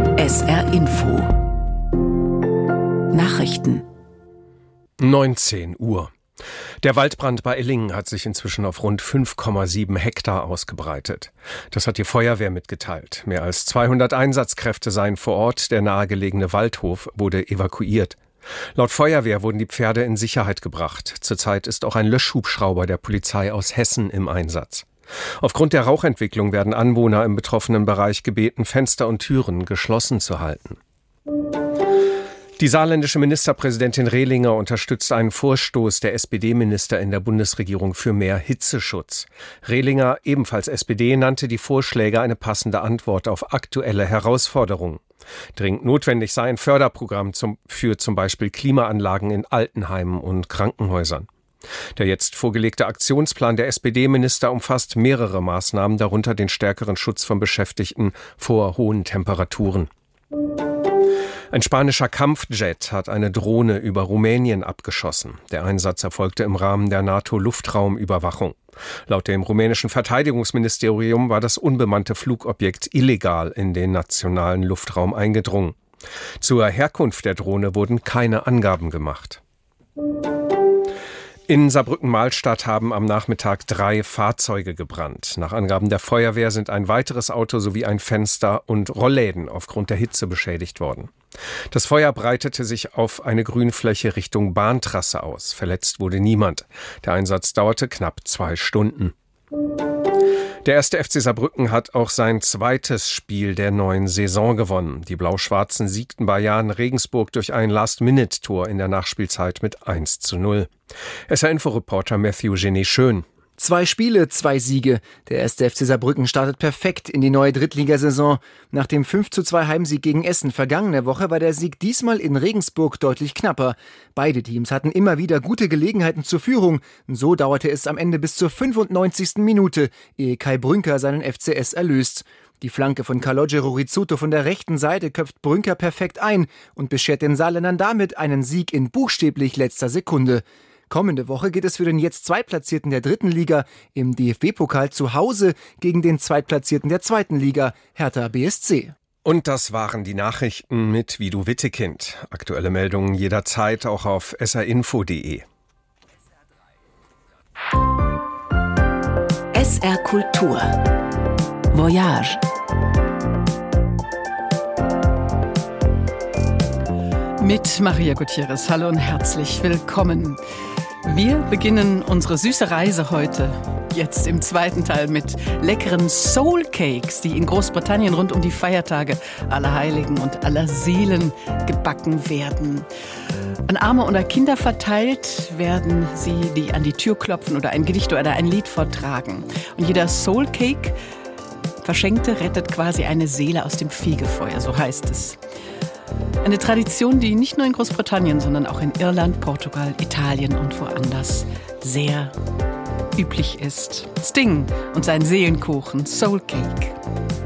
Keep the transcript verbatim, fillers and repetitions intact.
S R Info Nachrichten neunzehn Uhr. Der Waldbrand bei Illingen hat sich inzwischen auf rund fünf Komma sieben Hektar ausgebreitet. Das hat die Feuerwehr mitgeteilt. Mehr als zweihundert Einsatzkräfte seien vor Ort. Der nahegelegene Waldhof wurde evakuiert. Laut Feuerwehr wurden die Pferde in Sicherheit gebracht. Zurzeit ist auch ein Löschhubschrauber der Polizei aus Hessen im Einsatz. Aufgrund der Rauchentwicklung werden Anwohner im betroffenen Bereich gebeten, Fenster und Türen geschlossen zu halten. Die saarländische Ministerpräsidentin Rehlinger unterstützt einen Vorstoß der S P D-Minister in der Bundesregierung für mehr Hitzeschutz. Rehlinger, ebenfalls S P D, nannte die Vorschläge eine passende Antwort auf aktuelle Herausforderungen. Dringend notwendig sei ein Förderprogramm zum, für zum Beispiel Klimaanlagen in Altenheimen und Krankenhäusern. Der jetzt vorgelegte Aktionsplan der S P D-Minister umfasst mehrere Maßnahmen, darunter den stärkeren Schutz von Beschäftigten vor hohen Temperaturen. Ein spanischer Kampfjet hat eine Drohne über Rumänien abgeschossen. Der Einsatz erfolgte im Rahmen der NATO-Luftraumüberwachung. Laut dem rumänischen Verteidigungsministerium war das unbemannte Flugobjekt illegal in den nationalen Luftraum eingedrungen. Zur Herkunft der Drohne wurden keine Angaben gemacht. In Saarbrücken-Mahlstadt haben am Nachmittag drei Fahrzeuge gebrannt. Nach Angaben der Feuerwehr sind ein weiteres Auto sowie ein Fenster und Rollläden aufgrund der Hitze beschädigt worden. Das Feuer breitete sich auf eine Grünfläche Richtung Bahntrasse aus. Verletzt wurde niemand. Der Einsatz dauerte knapp zwei Stunden. Der erste F C Saarbrücken hat auch sein zweites Spiel der neuen Saison gewonnen. Die Blau-Schwarzen siegten bei Jahn Regensburg durch ein Last-Minute-Tor in der Nachspielzeit mit eins zu null. S R-Info-Reporter Matthew Genet-Schön. Zwei Spiele, zwei Siege. Der erste F C Saarbrücken startet perfekt in die neue Drittligasaison. Nach dem fünf zu zwei Heimsieg gegen Essen vergangene Woche war der Sieg diesmal in Regensburg deutlich knapper. Beide Teams hatten immer wieder gute Gelegenheiten zur Führung. So dauerte es am Ende bis zur fünfundneunzigsten Minute, ehe Kai Brünker seinen F C S erlöst. Die Flanke von Calogero Rizzuto von der rechten Seite köpft Brünker perfekt ein und beschert den Saarländern damit einen Sieg in buchstäblich letzter Sekunde. Kommende Woche geht es für den jetzt Zweitplatzierten der dritten Liga im D F B-Pokal zu Hause gegen den Zweitplatzierten der zweiten Liga, Hertha B S C. Und das waren die Nachrichten mit Vido Wittekind. Aktuelle Meldungen jederzeit auch auf s r info punkt d e. S R Kultur Voyage. Mit Maria Gutierrez. Hallo und herzlich willkommen. Wir beginnen unsere süße Reise heute, jetzt im zweiten Teil, mit leckeren Soul Cakes, die in Großbritannien rund um die Feiertage aller Heiligen und aller Seelen gebacken werden. An Arme oder Kinder verteilt werden sie, die an die Tür klopfen oder ein Gedicht oder ein Lied vortragen. Und jeder Soul Cake Verschenkte rettet quasi eine Seele aus dem Fegefeuer, so heißt es. Eine Tradition, die nicht nur in Großbritannien, sondern auch in Irland, Portugal, Italien und woanders sehr üblich ist. Sting und sein Seelenkuchen Soul Cake.